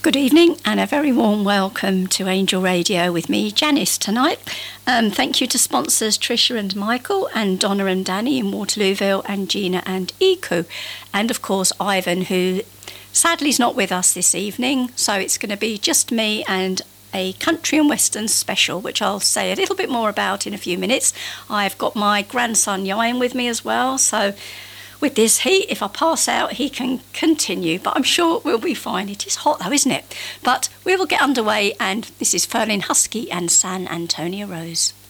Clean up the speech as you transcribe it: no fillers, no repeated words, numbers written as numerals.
Good evening and a very warm welcome to Angel Radio with me, Janice, tonight. Thank you to sponsors Tricia and Michael and Donna and Danny in Waterlooville and Gina and Iku. And of course Ivan, who sadly is not with us this evening. So it's going to be just me and a country and western special, which I'll say a little bit more about in a few minutes. I've got my grandson Yayan with me as well. So with this heat, if I pass out, he can continue, but I'm sure we'll be fine. It is hot though, isn't it? But we will get underway, and this is Ferlin Husky and San Antonio Rose.